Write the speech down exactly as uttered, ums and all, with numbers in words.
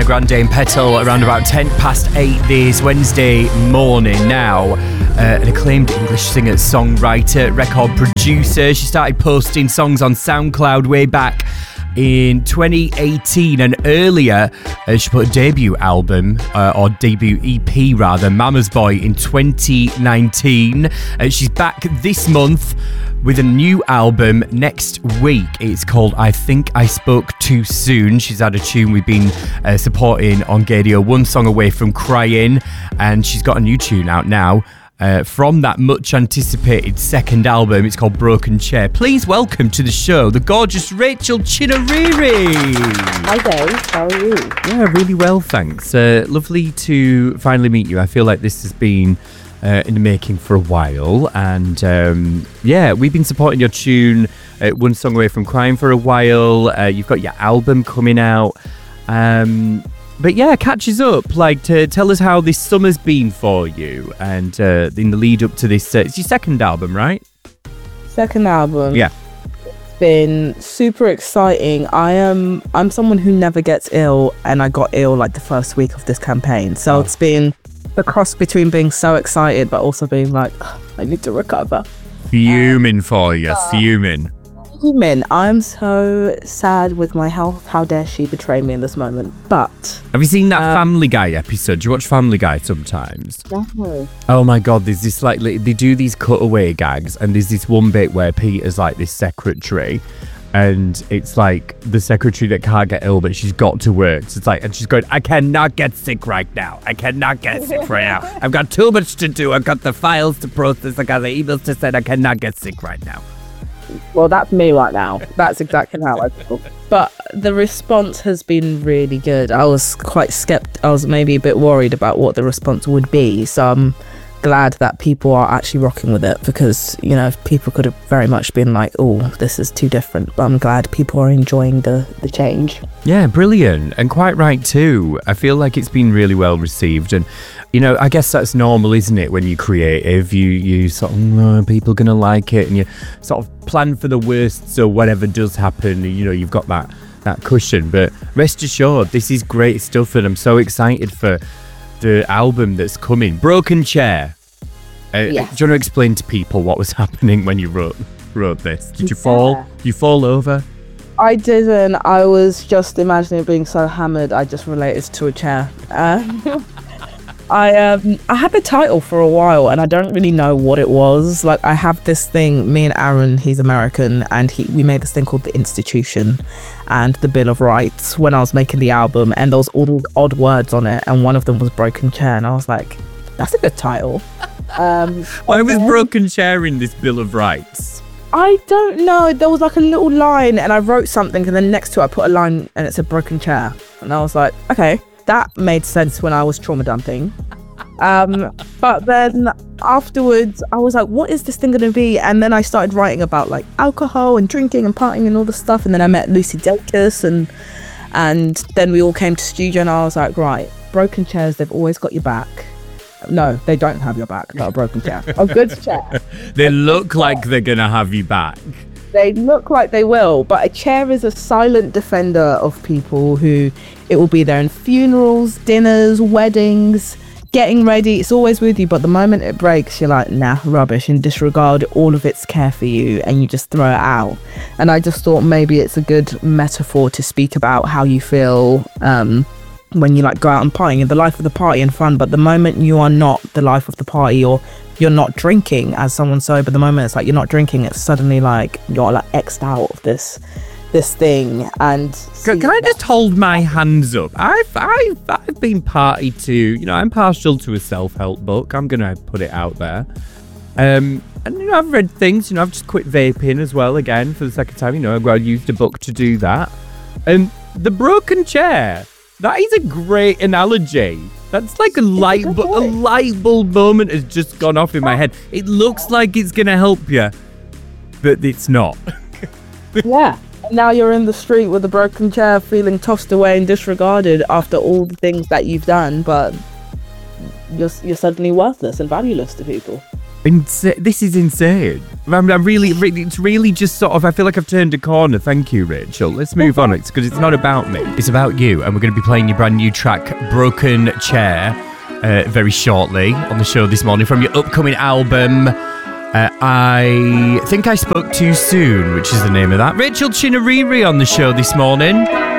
Ariana Grande and Petal around about ten past eight this Wednesday morning now. Uh, an acclaimed English singer, songwriter, record producer. She started posting songs on SoundCloud way back in twenty eighteen, and earlier uh, she put a debut album uh, or debut E P rather, Mama's Boy, in twenty nineteen. Uh, she's back this month with a new album next week. It's called I Think I Spoke Too Soon. She's had a tune we've been uh, supporting on Gadio, One Song Away from Crying, and she's got a new tune out now Uh, from that much anticipated second album. It's called Broken Chair. Please welcome to the show the gorgeous Rachel Chinouriri. Hi Dave, how are you? Yeah, really well, thanks. Uh, lovely to finally meet you. I feel like this has been uh, in the making for a while, and um, yeah, we've been supporting your tune uh, One Song Away from Crying for a while. Uh, you've got your album coming out. Um, But yeah, catch us up, like to tell us how this summer's been for you, and uh, in the lead up to this, uh, it's your second album, right? Second album. Yeah. It's been super exciting. I am, I'm someone who never gets ill, and I got ill like the first week of this campaign. So oh. It's been the cross between being so excited, but also being like, I need to recover. Fuming um, for you, uh, fuming. Fuming. I'm so sad with my health. How dare she betray me in this moment? But have you seen that um, Family Guy episode? Do you watch Family Guy sometimes? No. Oh my God, there's this like, they do these cutaway gags, and there's this one bit where Peter's like this secretary, and it's like the secretary that can't get ill, but she's got to work. So it's like, and she's going, I cannot get sick right now. I cannot get sick right now. I've got too much to do. I've got the files to process. I got the emails to send. I cannot get sick right now. Well, that's me right now. That's exactly how I feel. But the response has been really good. I was quite skeptical. I was maybe a bit worried about what the response would be. So I'm glad that people are actually rocking with it, because, you know, people could have very much been like, oh, this is too different. But I'm glad people are enjoying the, the change. Yeah, brilliant. And quite right too. I feel like it's been really well received. And, you know, I guess that's normal, isn't it? When you're creative, you, you sort of, oh, people are going to like it, and you sort of plan for the worst. So whatever does happen, you know, you've got that, that cushion. But rest assured, this is great stuff, and I'm so excited for the album that's coming. Broken Chair. Uh, yes. Do you want to explain to people what was happening when you wrote wrote this? Did you yeah. fall? Did you fall over? I didn't. I was just imagining being so hammered, I just related to a chair. Uh, I um I had the title for a while, and I don't really know what it was. Like, I have this thing, me and Aaron, he's American, and he we made this thing called The Institution and the Bill of Rights when I was making the album, and there was all these odd words on it, and one of them was Broken Chair, and I was like, that's a good title. Um, Why was Broken Chair in this Bill of Rights? I don't know. There was like a little line, and I wrote something, and then next to it I put a line, and it said Broken Chair, and I was like, okay, that made sense when I was trauma dumping. Um, but then afterwards I was like, what is this thing gonna be? And then I started writing about like alcohol and drinking and partying and all this stuff, and then I met Lucy Dacus, and and then we all came to studio, and I was like, right, broken chairs, they've always got your back. No, they don't have your back. Not a broken chair. A good chair. They look like they're gonna have you back. They look like they will, but a chair is a silent defender of people who, it will be there in funerals, dinners, weddings, getting ready. It's always with you, but the moment it breaks, you're like, nah, rubbish, and disregard all of its care for you, and you just throw it out. And I just thought maybe it's a good metaphor to speak about how you feel um, when you like go out and partying, and the life of the party and fun, but the moment you are not the life of the party, or you're not drinking as someone sober, the moment it's like you're not drinking, it's suddenly like you're like X'd out of this this thing. And can, can I just hold my hands up? I've I've I've been party to, you know, I'm partial to a self-help book. I'm gonna put it out there. Um, and you know, I've read things. You know, I've just quit vaping as well again for the second time. You know, I used a book to do that. And um, the broken chair. That is a great analogy. That's like a light, bu- a light bulb moment has just gone off in my head. It looks like it's gonna help you, but it's not. Yeah. Now you're in the street with a broken chair, feeling tossed away and disregarded after all the things that you've done, but you're you're suddenly worthless and valueless to people. Insa- this is insane. I'm, I'm really, really, it's really just sort of, I feel like I've turned a corner. Thank you, Rachel. Let's move on. It's because it's not about me. It's about you. And we're going to be playing your brand new track, Broken Chair, uh, very shortly on the show this morning from your upcoming album. Uh, I think I spoke too soon, which is the name of that. Rachel Chinariri on the show this morning.